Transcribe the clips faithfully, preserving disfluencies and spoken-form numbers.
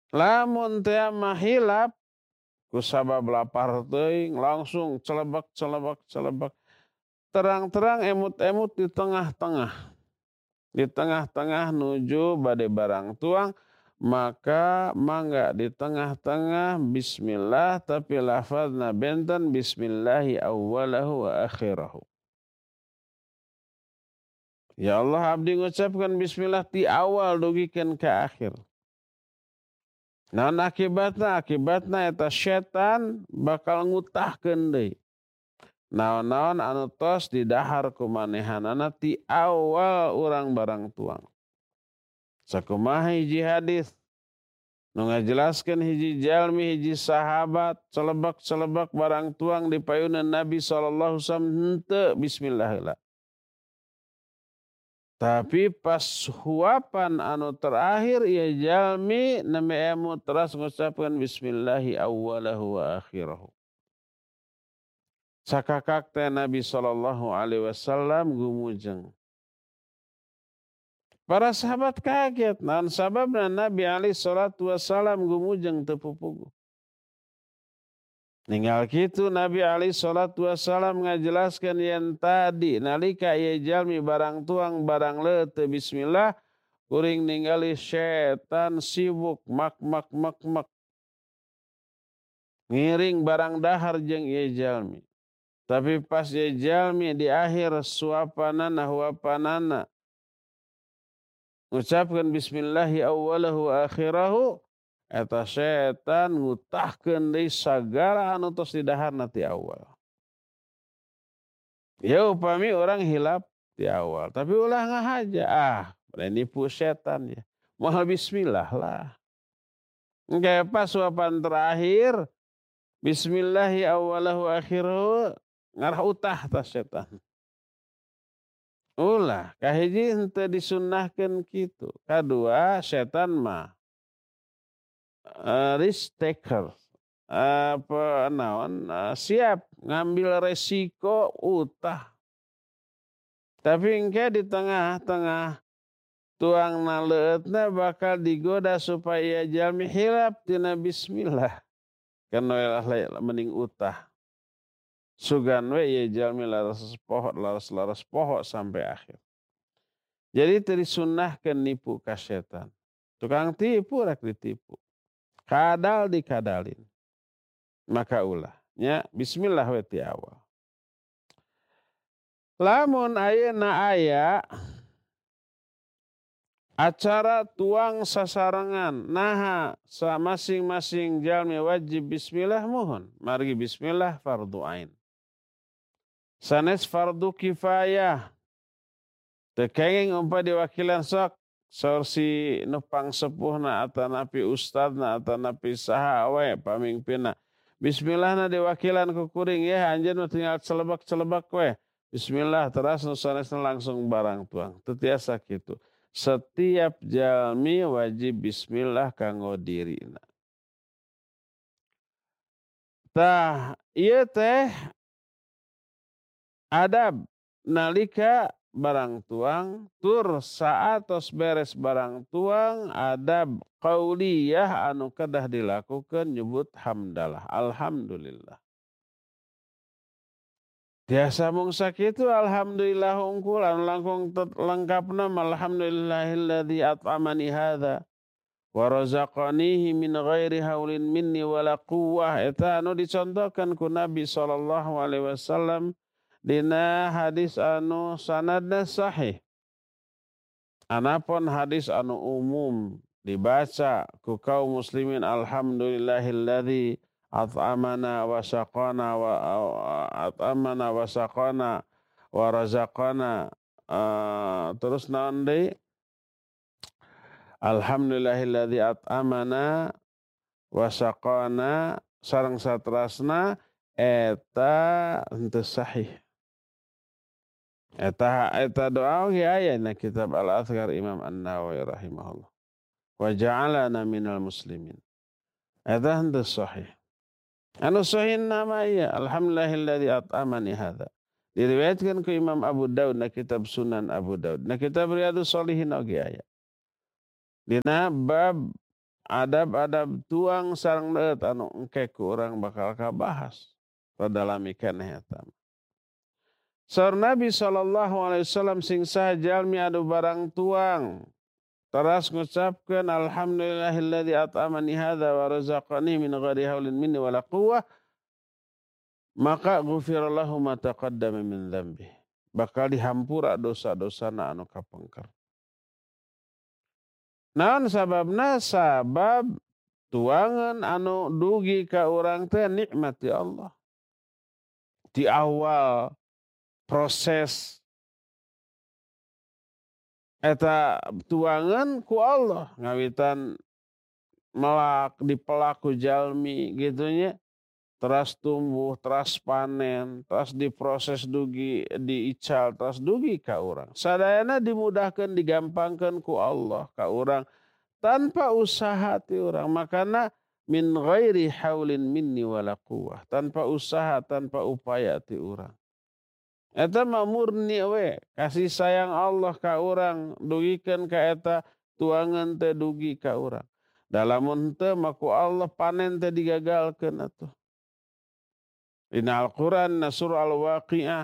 Lamun teu mah hilap ku sabab lapar teuing langsung celebek celebek celebek terang-terang emut-emut di tengah-tengah. Di tengah-tengah nuju bade barang tuang, maka mangga di tengah-tengah bismillah tapi lafazna benten bismillahi awwalahu wa akhirahu. Ya Allah abdi ngucapkan bismillah ti awal dugikeun ka akhir. Naon akibatna? Akibatna eta setan bakal ngutahkeun deui. Naon-naon anu tos didahar ku manehanana ti awal urang barang tuang. Sakumaha hiji hadis nu ngajelaskeun hiji jalmi hiji sahabat celebak-celebak barang tuang di payunan Nabi sallallahu alaihi wasallam henteu bismillah heula. Tapi pas huapan anu terakhir ieu jalmi neme emu teras ngucapkeun bismillahi awwalahu wa akhirahu. Sakakak teh Nabi sallallahu alaihi wasallam gumujeng. Para sahabat kaget, naon sababna Nabi alaihi salatu wasallam gumujeng teu pupuguh. Ninggal kitu Nabi alaihi salatu wasallam ngajelaskeun yen tadi nalika ieu jalmi barang tuang barang leuteu bismillah kuring ningali setan sibuk mak mak mak mak ngiring barang dahar jeung ieu jalmi. Tapi pas ieu jalmi di akhir suapanana huapanana ngucapkeun bismillahi awwalahu wa akhirahu eta setan ngutahkeun deui sagala anu tos di daharna ti awal. Ya upami orang hilap di awal, tapi ulah ngahaja. Ah, bade nipu setan ya. Moal bismillah lah. Engke pas suapan terakhir bismillahi awwalahu wa akhirahu ngarah utah ta setan. Ulah kahiji henteu disunnahkeun kitu. Kadua setan mah uh, risk taker. Apa naon uh, siap ngambil resiko utah. Tapi engke di tengah-tengah tuang naleutna bakal digoda supaya jalmi hilap tina bismillah. Kana mending utah. Sugan we ieu jalmi laras poho laras-laras poho sampai akhir. Jadi teu disunnahkeun nipu ka setan. Tukang tipu rek ditipu. Kadal dikadalin. Maka ulah nya bismillah we ti awal. Lamun ayeuna aya acara tuang sasarengan naha sa masing-masing jalmi wajib bismillah mohon margi bismillah fardu ain. Sanes fardu kifayah teu kenging umpah diwakilan sok saur si nu pangsepuhna atanapi ustadna atanapi saha we pamingpinna. Bismillahna diwakilan ku kuring ya anjeun tinggal celebak-celebak we. Bismillah teras nu sanesna langsung barang tuang. Teu tiasa kitu. Setiap jalmi wajib bismillah kanggo dirina. Tah ieu teh adab nalika barang tuang tur saatos beres barang tuang adab qauliyah anu kedah dilakukeun nyebut hamdalah alhamdulillah. Tiasa mung sakitu alhamdulillah hungkul anu langkung lengkapna alhamdulillahilladzi at'amani hadza wa razaqanihi min ghairi haulin minni wala quwwah eta anu dicontohkeun ku Nabi sallallahu alaihi wasallam dina hadis anu sanadna sahih. Anapun hadis anu umum dibaca ku kaum muslimin alhamdulillahilladzi at'amana wa saqana wa at'amana wa saqana wa razaqana uh, terus naon deui alhamdulillahilladzi at'amana wa saqana sareng saterasna eta henteu sahih. Eta eta doa ge aya na kitab Al-Azkar Imam An-Nawawi rahimahullah. Wa ja'alana minal muslimin. Eta henteu sahih. Anu sahih nama ieu alhamdulillahilladzi at'amani hadza. Diriwayatkeun ku Imam Abu Daud na kitab Sunan Abu Daud. Na kitab Riyadhus Shalihin oge aya. Dina bab adab-adab tuang sareng leut anu engke ku urang bakal kabahas padalami keneh eta. Saur Nabi sallallahu alaihi wasallam sing saha jalmi adu barang tuang teras ngucapkeun alhamdulillahilladzi at'amani hadza wa razaqani min ghairi haulin minni wala quwwah maka ghufira lahu ma taqaddama min dzambi. Bakal dihampura dosa-dosana anu kapengker. Naon sababna? Sabab tuangan anu dugi ka urang teh nikmat ya Allah. Di awal proses eta tuangan ku Allah ngawitan melak dipelaku jalmi gitunya teras tumbuh teras panen teras diproses dugi diical teras dugi ka urang sadayana dimudahkeun digampangkeun ku Allah ka urang tanpa usaha ti urang makana min ghairi haulin minni wala quwwah tanpa usaha tanpa upaya ti urang. Eta mah murni we kasih sayang Allah ka urang dugikeun ka eta tuangan teh dugi ka urang. Da lamun teu mah ku Allah panen teh digagalkeun atuh. Dina Al-Qur'an na surah Al-Waqiah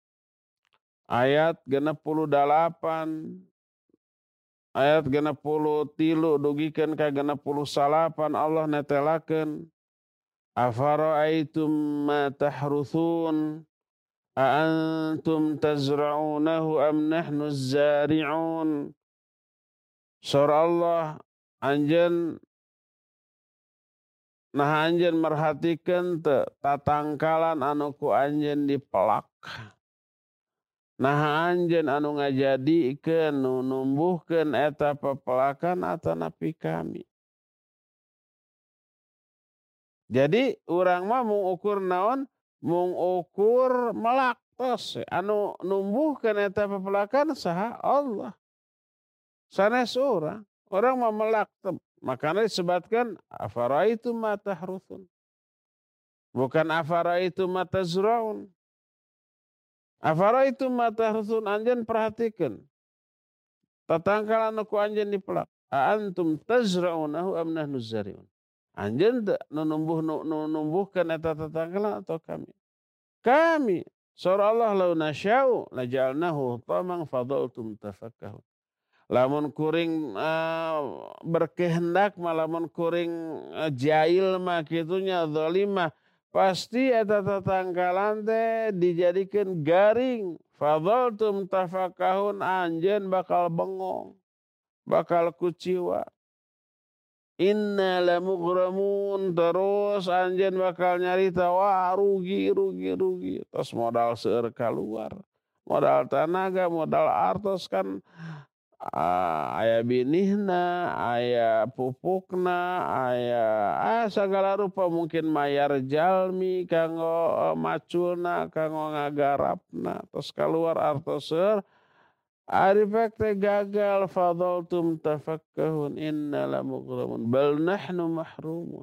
ayat genep puluh dalapan ayat genep puluh tilu dugikeun ka genep puluh salapan Allah netelakeun afara'aitum ma tahruthun a'antum tazra'unahu am nahnu zari'un. Surah Allah anjeun nah anjeun merhatikeun teu tatangkalan anu ku anjeun dipelak. Nah anjeun anu ngajadikeun nu numbuhkeun eta pepelakan atau napi kami. Jadi urang mah mung ukur naon? Mung ukur melak tos anu numbuhkeun eta pepelakan saha? Allah. Sanes urang, urang mah melak makana disebutkan afaraitum ma tahruthun. Bukan afaraitum ma tazraun. Afaraitum ma tahruthun anjeun perhatikeun. Tatangkalan anu ku anjeun dipelak. A antum tazraunahu am nahnu zariun. Anjeun teu nu numbuh nu numbuhkeun eta tatangkalan atau kami? Kami. Surah Allah law nasya'u laja'alnahu hutaman fadhaltum tafakkahun. Lamun kuring uh, berkehendak mah lamun kuring uh, jail mah kitunya zalimah pasti eta tatangkalan teh dijadikeun garing fadhaltum tafakkahun anjeun bakal bengong bakal kuciwa inna lamughramun terus anjeun bakal nyarita wah rugi rugi rugi tos modal seueur kaluar modal tanaga modal artos kan Uh, aya binihna, aya pupukna, aya ah, segala rupa mungkin mayar jalmi kanggo uh, maculna, kanggo ngagarapna, terus keluar artoseur, arifek teh gagal fadhaltum tafakkahun inna lamughramun bal nahnu mahrumun.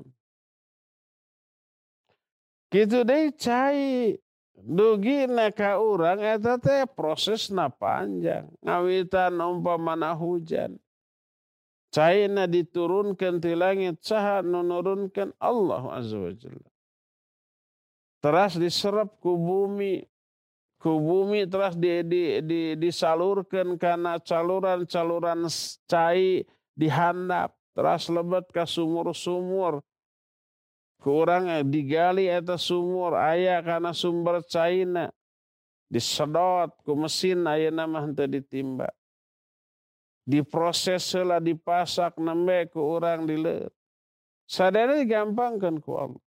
Kitu deui cai. Dugi na ka urang eta teh prosesna panjang ngawitan umpamana hujan caina diturunkeun ti langit saha nu nurunkeun Allah azza wajalla teras diserep ku bumi ku bumi teras di, di, di, disalurkeun kana caluran-caluran cai dihandap teras lebet ka sumur-sumur kurang digali eta sumur aya kana sumber caina disedot ku mesin ayeuna mah henteu ditimba diproses heula dipasak nembe ku urang dileut sadaya digampangkeun ku Allah.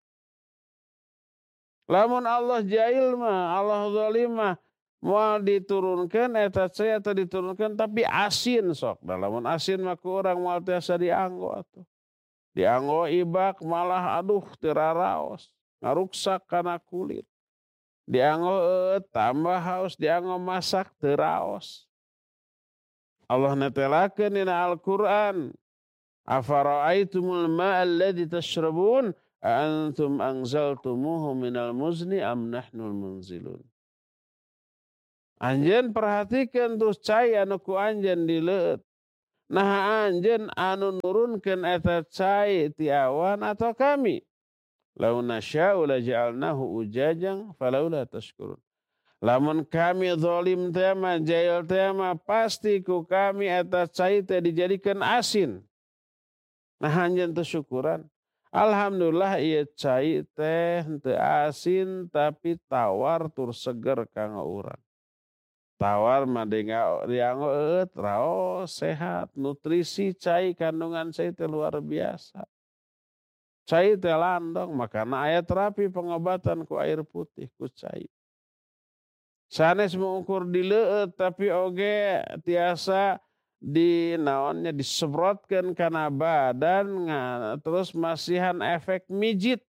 Lamun Allah jail mah Allah zalim mah moal diturunkeun eta cai atau diturunkeun tapi asin sok da lamun asin mah ku urang moal tiasa dianggo atuh dianggo ibak malah aduh teraraos ngaruksak kana kulit dianggo eut tambah haus dianggo masak teraos. Allah netelakeun dina Al-Qur'an afara'aitumul ma'a alladzi tashrabun a antum anzaltumuhu minal muzni am nahnul munzilun. Anjeun perhatikeun tuh cai anu ku anjeun dileut Nah anjeun anu nurunkeun eta cai ti awan atau kami. Lau nasya'u laja'alnahu ujajang falaula tashkurun. Lamun kami zalim teh mah jail teh mah pasti ku kami eta cai teh dijadikan asin. Nah anjeun teu syukuran. Alhamdulillah ieu cai teh teu asin tapi tawar tur seger kanggo urang. Tawar mah dianggo eut raos sehat, nutrisi cai kandungan cai teh luar biasa. Cai teh landong makana aya terapi pengobatan ku air putih ku cai. Sanes mengukur di leueut tapi oge tiasa di naonnya disemprotkeun kana badan terus masihan efek mijit.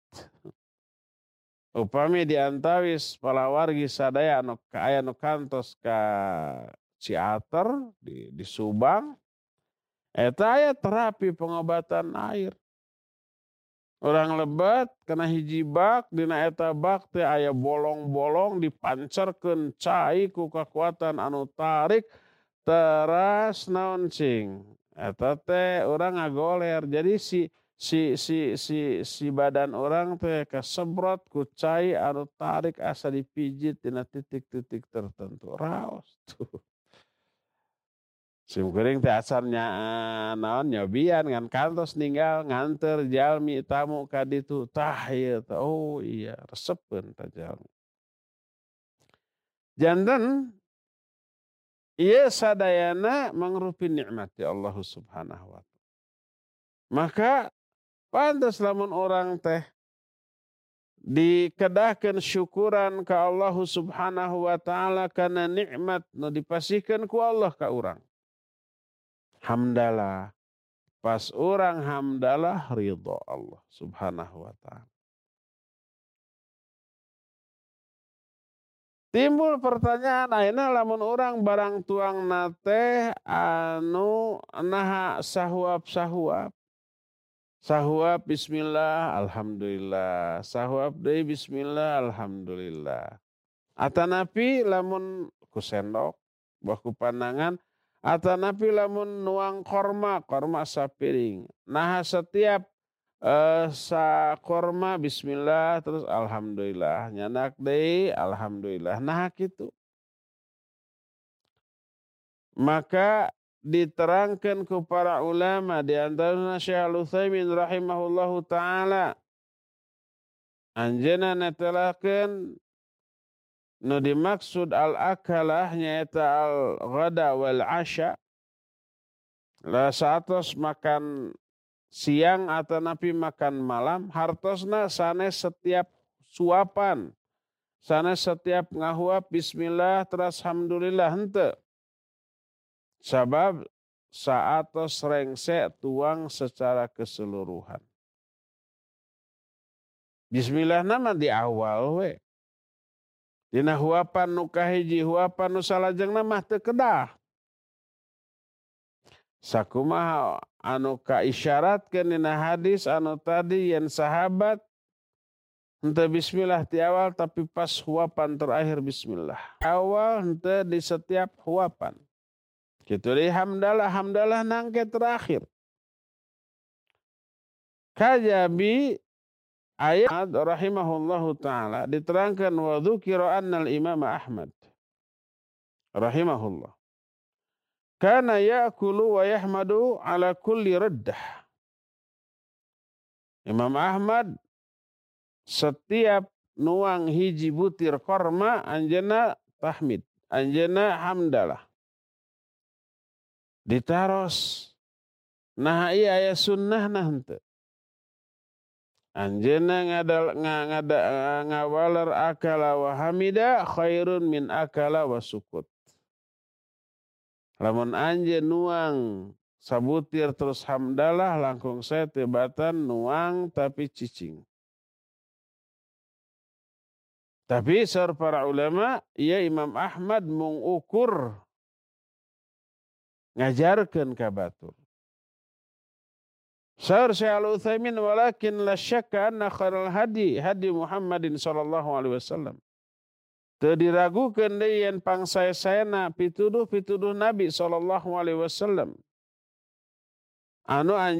Upami diantawis palawargi sadaya anu aya nu kantos ka Ciater di, di Subang eta aya terapi pengobatan air. Orang lebat kena hiji bak dina eta bak teh aya bolong-bolong dipancerkeun cai ku kekuatan anu tarik teras naon cing eta teh urang ngagoler jadi si si si si si badan orang teh kasemprot ku cai anu tarik asa dipijit dina titik-titik tertentu raos tuh. Sim kuring teh asarnya naon nyobian ngan kantos ninggal nganter jalmi tamu ka ditu tah ieu teh oh iya resepkeun tah jalmi. Janten ieu sadayana mangrupi nikmat ti Allah Subhanahu wa taala. Maka pantes lamun orang teh dikedahkeun syukuran ka Allah Subhanahu wa taala kana nikmat nu dipasihkeun ku Allah ka urang. Hamdalah. Pas orang hamdalah ridho Allah Subhanahu wa ta'ala. Timbul pertanyaan ayeuna lamun orang barang tuang nate anu naha sahuap-sahuap. Sahuap bismillah alhamdulillah. Sahuap deui bismillah alhamdulillah. Atanapi lamun ku sendok baku pandangan atanapi lamun nuang korma, korma sapiring. Nah setiap uh, sa korma bismillah terus alhamdulillah. Nyanak deui alhamdulillah. Nah kitu. Maka diterangkan ku para ulama di antaranya Syekh Al-Utsaimin rahimahullahu taala. Anjeunna netelakeun nu dimaksud al-akalah nyaeta al-ghada wal asya. Lah saatos makan siang atau napi makan malam hartosna sanes setiap suapan. Sanes setiap ngahuap bismillah terus alhamdulillah henteu. Sabab saatos rengse tuang secara keseluruhan. Bismillah nama di awal we. Dina huapan nu kahiji huapan nu salajengna mah teu kedah. Sakumaha anu kaisyaratkeun dina hadis anu tadi yen sahabat henteu bismillah di awal tapi pas huapan terakhir bismillah. Awal henteu di setiap huapan. Kitu deui hamdalah hamdalah nangke terakhir. Kajabi ayat rahimahullahu ta'ala diterangkan wa dzukira annal Imam Ahmad rahimahullah kana ya'kulu wa yahmadu ala kulli raddah. Imam Ahmad setiap nuang hiji butir korma anjeunna tahmid, anjeunna hamdalah. Ditaros nah ieu aya sunnahna henteu. Anjeunna ngadal ngada ngawaler akala wa hamida khairun min akala wa sukut. Lamun anjeun nuang sabutir terus hamdalah langkung saya tibatan nuang tapi cicing. Tapi saur para ulama ieu Imam Ahmad mung ukur ngajarkeun ka batur. Saur Syekh Al-Utsaimin walakin la syakka anna khairal hadi hadi Muhammadin sallallahu alaihi wasallam. Teu diragukeun deui yen pangsae-saena pituduh-pituduh Nabi sallallahu alaihi wasallam. anu